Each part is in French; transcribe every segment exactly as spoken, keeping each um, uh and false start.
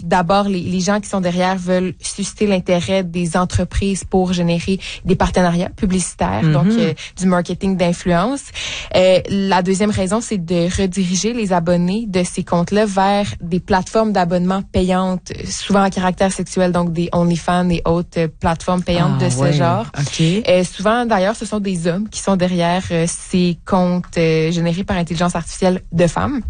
d'abord, les, les gens qui sont derrière veulent susciter l'intérêt des entreprises pour générer des partenariats publicitaires, mm-hmm. donc euh, du marketing d'influence. Euh, la deuxième raison, c'est de rediriger les abonnés de ces comptes-là vers des plateformes d'abonnement payantes, souvent à caractère sexuel, donc des OnlyFans et autres euh, plateformes payantes ah, de ce ouais. genre. Okay. Euh, souvent, d'ailleurs, ce sont des hommes qui sont derrière euh, ces comptes euh, générés par intelligence artificielle de femmes.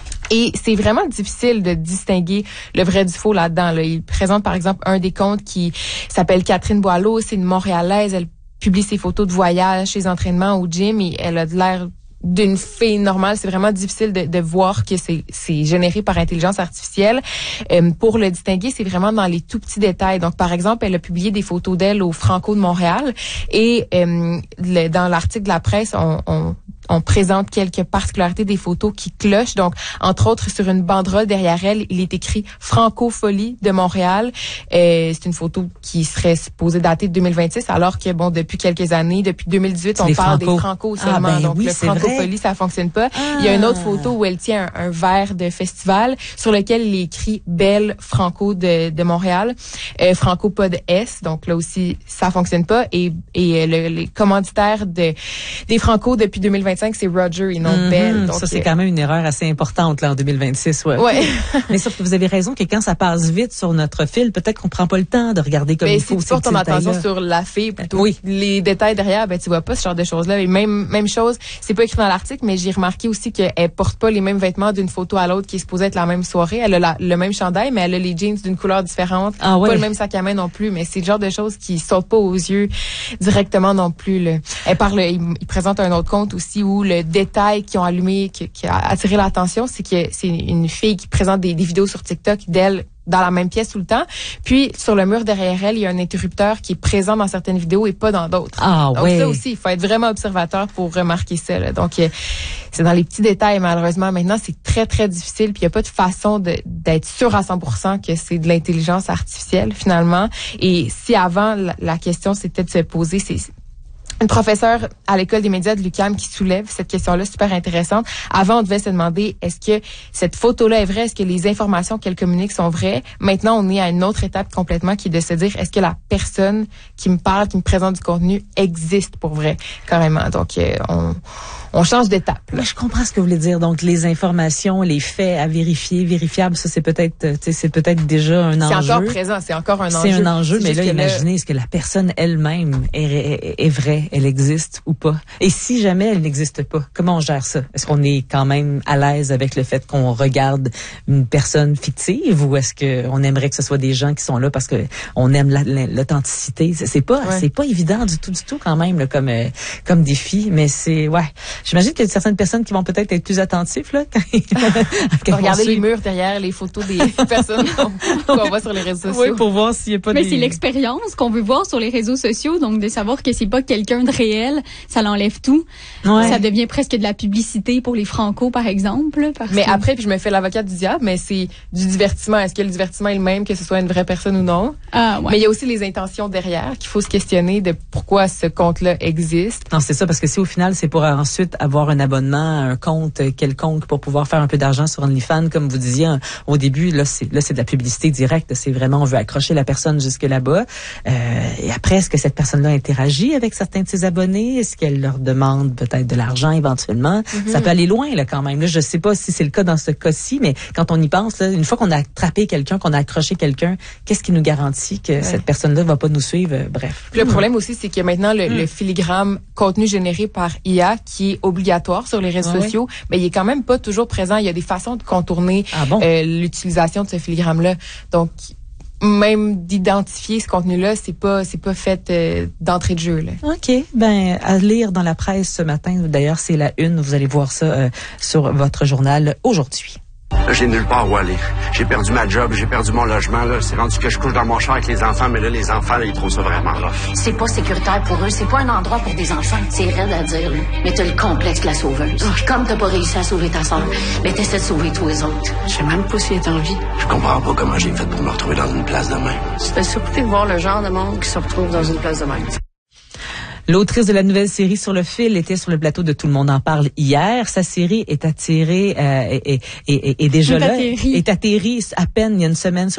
Et c'est vraiment difficile de distinguer le vrai du faux là-dedans. Là. Il présente, par exemple, un des comptes qui s'appelle Catherine Boileau. C'est une Montréalaise. Elle publie ses photos de voyage, ses entraînements au gym et elle a de l'air d'une fille normale. C'est vraiment difficile de, de voir que c'est, c'est généré par intelligence artificielle. Euh, pour le distinguer, c'est vraiment dans les tout petits détails. Donc, par exemple, elle a publié des photos d'elle au Franco de Montréal et euh, le, dans l'article de la presse, on, on on présente quelques particularités des photos qui clochent. Donc, entre autres, sur une banderole derrière elle, il est écrit « Francofolie de Montréal ». Euh, c'est une photo qui serait supposée dater de deux mille vingt-six, alors que, bon, depuis quelques années, depuis deux mille dix-huit, c'est on parle franco. des Franco seulement. Ah, ben donc, oui, le Francofolie, ça fonctionne pas. Ah. Il y a une autre photo où elle tient un, un verre de festival sur lequel il est écrit « Belle Franco de, de Montréal euh, ». Franco pas de S, donc là aussi, ça fonctionne pas. Et, et le, les commanditaires de, des Franco depuis deux mille vingt-cinq, c'est Roger et non mm-hmm. Belle. Donc, ça, c'est quand même une erreur assez importante là en deux mille vingt-six. Ouais. ouais. Mais sauf que vous avez raison que quand ça passe vite sur notre fil, peut-être qu'on prend pas le temps de regarder comme mais il faut. Mais si tu portes ton attention sur la fille plutôt oui. les détails derrière, ben tu vois pas ce genre de choses-là. Et même même chose, c'est pas écrit dans l'article, mais j'ai remarqué aussi qu'elle porte pas les mêmes vêtements d'une photo à l'autre qui est supposée être la même soirée. Elle a la, le même chandail, mais elle a les jeans d'une couleur différente. Ah, ouais. Pas le même sac à main non plus. Mais c'est le genre de choses qui sautent pas aux yeux directement non plus. Là. Elle parle, il, il présente un autre compte aussi où le détail qui ont allumé, qui, qui a attiré l'attention, c'est que c'est une fille qui présente des, des vidéos sur TikTok d'elle dans la même pièce tout le temps. Puis, sur le mur derrière elle, il y a un interrupteur qui est présent dans certaines vidéos et pas dans d'autres. Ah, Donc, ouais. ça aussi, il faut être vraiment observateur pour remarquer ça. Là. Donc, euh, c'est dans les petits détails, malheureusement. Maintenant, c'est très, très difficile. Puis, il n'y a pas de façon de, d'être sûr à cent pour cent que c'est de l'intelligence artificielle, finalement. Et si avant, la, la question, c'était de se poser, c'est une professeure à l'école des médias de l'U Q A M qui soulève cette question-là super intéressante. Avant, on devait se demander, est-ce que cette photo-là est vraie? Est-ce que les informations qu'elle communique sont vraies? Maintenant, on est à une autre étape complètement qui est de se dire, est-ce que la personne qui me parle, qui me présente du contenu existe pour vrai? Carrément. Donc, euh, on, on change d'étape. Mais je comprends ce que vous voulez dire. Donc, les informations, les faits à vérifier, vérifiables, ça, c'est peut-être, tu sais, c'est peut-être déjà un enjeu. C'est encore présent. C'est encore un enjeu. C'est un enjeu, mais là, imaginez, là... est-ce que la personne elle-même est, est, est vraie? Elle existe ou pas? Et si jamais elle n'existe pas, comment on gère ça? Est-ce qu'on est quand même à l'aise avec le fait qu'on regarde une personne fictive ou est-ce que on aimerait que ce soit des gens qui sont là parce que on aime la, la, l'authenticité? C'est, c'est pas, ouais. c'est pas évident du tout, du tout quand même là, comme euh, comme défi, mais c'est ouais. J'imagine qu'il y a certaines personnes qui vont peut-être être plus attentives là. Quand regarder les murs derrière les photos des personnes qu'on, qu'on voit sur les réseaux sociaux. Oui, pour voir s'il y a pas. Mais des... c'est l'expérience qu'on veut voir sur les réseaux sociaux, donc de savoir que c'est pas quelqu'un de réel, ça l'enlève tout. Ouais. Ça devient presque de la publicité pour les Franco, par exemple. Parce mais que... après, puis je me fais l'avocate du diable, mais c'est du divertissement. Est-ce que le divertissement est le même, que ce soit une vraie personne ou non? Ah, ouais. Mais il y a aussi les intentions derrière qu'il faut se questionner de pourquoi ce compte-là existe. Non, c'est ça, parce que si au final, c'est pour ensuite avoir un abonnement, un compte quelconque pour pouvoir faire un peu d'argent sur OnlyFans, comme vous disiez au début, là, c'est, là, c'est de la publicité directe. C'est vraiment, on veut accrocher la personne jusque là-bas. Euh, et après, est-ce que cette personne-là interagit avec certains de ses abonnés? Est-ce qu'elle leur demande peut-être de l'argent éventuellement? Mm-hmm. Ça peut aller loin, là, quand même. Là, je sais pas si c'est le cas dans ce cas-ci, mais quand on y pense, là, une fois qu'on a attrapé quelqu'un, qu'on a accroché quelqu'un, qu'est-ce qui nous garantit que ouais. cette personne-là va pas nous suivre? Bref. Puis le problème aussi, c'est que maintenant, le, mm. le filigrane contenu généré par I A, qui est obligatoire sur les réseaux ah, sociaux, mais oui. il est quand même pas toujours présent. Il y a des façons de contourner ah bon? euh, l'utilisation de ce filigrane-là. Donc, même d'identifier ce contenu-là, c'est pas c'est pas fait euh, d'entrée de jeu. Là. OK. Ben, à lire dans la presse ce matin, d'ailleurs, c'est la une. Vous allez voir ça euh, sur votre journal aujourd'hui. Là, j'ai nulle part où aller. J'ai perdu ma job, j'ai perdu mon logement. Là, c'est rendu que je couche dans mon char avec les enfants, mais là, les enfants, là, ils trouvent ça vraiment rough. C'est pas sécuritaire pour eux, c'est pas un endroit pour des enfants. C'est raide à dire, là. Mais t'as le complexe de la sauveuse. Puis comme t'as pas réussi à sauver ta soeur, ben t'essaies de sauver tous les autres. Je sais même pas si elle est en vie. Je comprends pas comment j'ai fait pour me retrouver dans une place de même. C'était surpris de voir le genre de monde qui se retrouve dans une place de même. L'autrice de la nouvelle série Sur le fil était sur le plateau de Tout le monde en parle hier. Sa série est attirée, euh, est, est, est, est déjà est là, atterrie. est atterrie à peine il y a une semaine sur